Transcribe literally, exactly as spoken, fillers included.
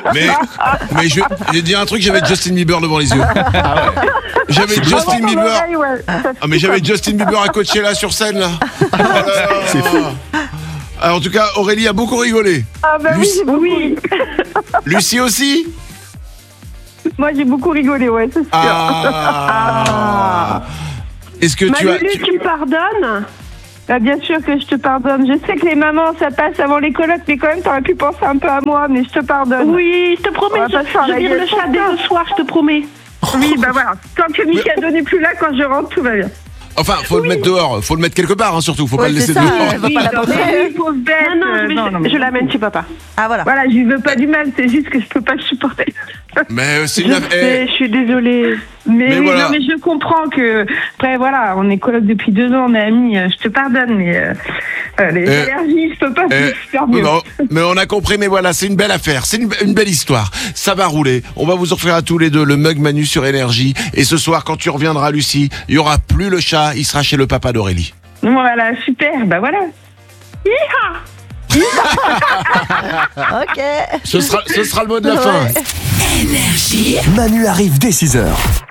Mais, mais je je vais te dire un truc, j'avais Justin Bieber devant les yeux. Ah ouais. J'avais Justin Vraiment, Bieber. l'oreille, ouais. Ça Ah mais fait j'avais comme- Justin Bieber à coacher là sur scène là. Oh là là. C'est fou. Alors, en tout cas, Aurélie a beaucoup rigolé. Ah bah oui, Lucie- j'ai beaucoup rigolé. Lucie aussi. Moi, j'ai beaucoup rigolé, ouais, c'est sûr. Ah. Est-ce que tu as Marie-Lu, tu- tu me pardonnes? Bah, bien sûr que je te pardonne. Je sais que les mamans, ça passe avant les colocs, mais quand même, t'aurais pu penser un peu à moi, mais je te pardonne. Oui, je te promets, On va pas je, se faire je la vire gueule le chat pour dès ça. ce soir, je te promets. Oui, bah voilà. Tant que Mikado n'est plus là, quand je rentre, tout va bien. Enfin, faut le mettre dehors, faut le mettre quelque part, hein, surtout, faut pas Ouais, le laisser c'est ça, dehors. elle va pas la non, porter. mais oui, pauvre bête. Non, non, euh, mais non, je, non, mais- je l'amène chez papa. Ah voilà. Voilà, je lui veux pas du mal, c'est juste que je peux pas le supporter. Mais euh, c'est Je une sais, affaire. je suis désolée. Mais, Mais oui, voilà. non, mais je comprends que. Après, voilà, on est coloc depuis deux ans, on est amis, euh, je te pardonne, mais euh, euh, les Euh, allergies, je peux pas Euh, faire oui, mieux. bon, mais on a compris, mais voilà, c'est une belle affaire, c'est une, une belle histoire. Ça va rouler. On va vous offrir à tous les deux le mug Manu sur Énergie. Et ce soir, quand tu reviendras, Lucie, il y aura plus le chat, il sera chez le papa d'Aurélie. Voilà, super, bah voilà. Ok. Ce sera, ce sera le mot de la fin. Ouais. Manu arrive dès six heures.